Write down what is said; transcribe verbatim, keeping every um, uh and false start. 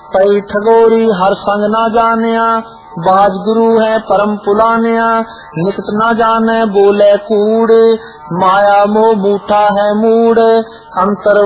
पई ठगोरी हर संग न जानिया, बाज गुरु है परम पुलानिया, निकट न जाने बोले कूड़, माया मोह बूठा है मूड, अंतर